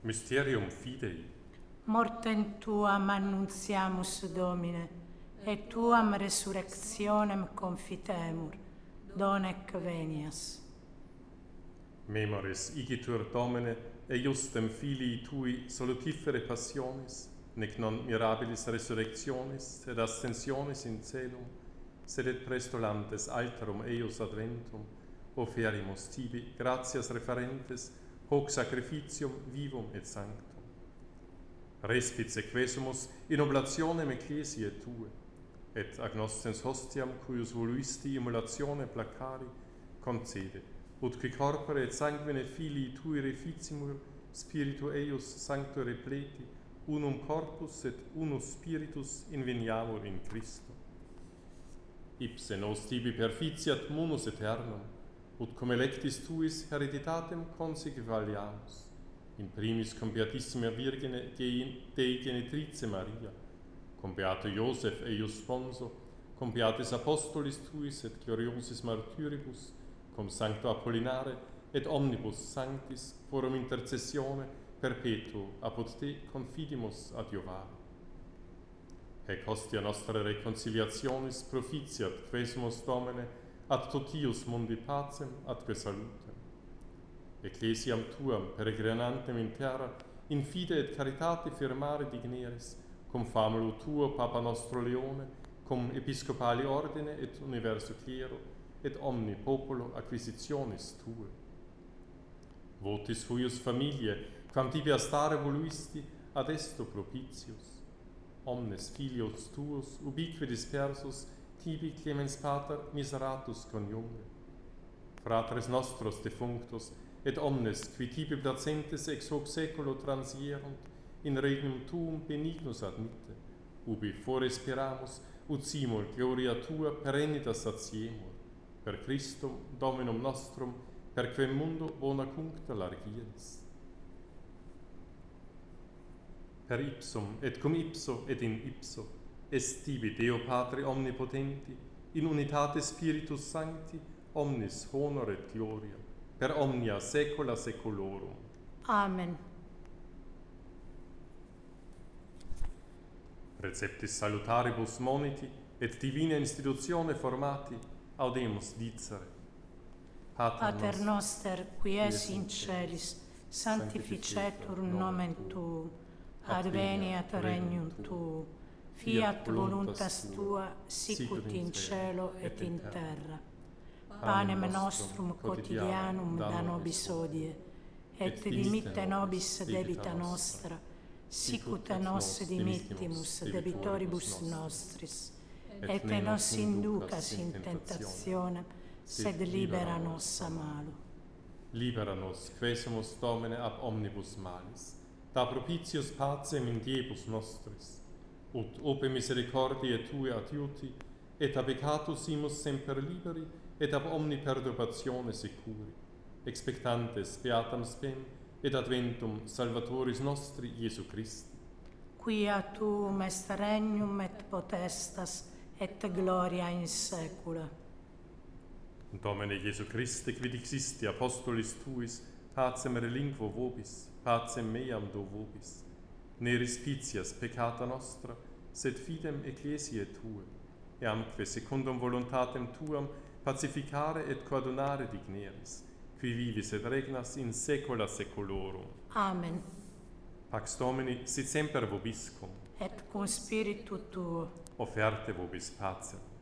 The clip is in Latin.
Mysterium Fidei. Mortem tuam annuntiamus, Domine, et tuam resurrectionem confitemur, donec venias. Memoris igitur Domine, eiustem filii tui salutifere passionis, nec non mirabilis resurrectionis et ascensionis in celum, sed et prestolantes alterum eius adventum, oferimus tibi gratias referentes, hoc sacrificium vivum et sanctum. Respit sequesumus in oblationem ecclesiae tue, et agnoscens hostiam cuius voluisti immolatione placari, concede, ut qui corpore et sanguine filii tui reficimur, spiritu eius sancto repleti, unum corpus et unus spiritus inveniamur in Christo. Ipse nos tibi perficiat munus aeternum, ut cum electis tuis hereditatem consequivaliamus, in primis cum Beatissima Virgine Dei Genitrice Maria, cum Beato Iosef eius sponso, cum Beatis Apostolis tuis et gloriosis martyribus, cum Sancto Apollinare et omnibus sanctis, forum intercessione perpetuo apud te confidimus adiuvare. Hec hostia nostra reconciliationis propitiat quesumus Domine ad totius mundi pacem atque salutem. Ecclesiam tuam peregrinantem in terra, in fide et caritate firmare digneris, cum famulo tuo Papa nostro Leone, cum episcopali ordine et universo clero, et omni populo acquisitionis tue. Votis huius familiae, quam tibi a stare voluisti, ad esto propitius. Omnes filios tuos, ubique dispersus, tibi clemens pater miseratus coniuge. Fratres nostros defunctos, et omnes qui tibi placentes ex hoc saeculo transierunt, in regnum tuum benignus admitte, ubi foresperamus, ut simul gloria tua perennita satiemur, per Christum Dominum nostrum, per quem mundo bona cuncta largieris. Per ipsum et cum ipso et in ipso, est tibi Deo Patre omnipotenti, in unitate Spiritus Sancti, omnis honor et gloria, per omnia saecula saeculorum. Amen. Receptis salutaribus moniti, et divina institutione formati, audemus dicere. Pater noster, qui es in celis, sanctificetur nomen tuum, adveniat regnum tuum, fiat voluntas tua, sicut in cielo et in terra. Panem nostrum quotidianum da nobis hodie, et dimitte nobis debita nostra, sicut nos dimittimus debitoribus nostris, et ne nos inducas in tentationem, sed libera nos a malo. Libera nos, quesumus Domine ab omnibus malis, da propitius pacem in diebus nostris, ut ope misericordiae Tue adiuti, et ab peccatus imus semper liberi, et ab omni perturbatione securi, expectantes beatam spem, et adventum Salvatoris nostri Iesu Christi. Quia tuum est regnum et potestas, et gloria in saecula. Domine Iesu Christe, quid existi apostolis Tuis, pacem relinquo vobis, pacem meam do vobis. Ne respicias peccata nostra, sed fidem ecclesiae Tue, eamque secundum voluntatem Tuam pacificare et coadunare digneris, qui vivis et regnas in saecula saeculorum. Amen. Pax Domini sit semper vobiscum. Et cum spiritu tuo. Offerte vobis pacem.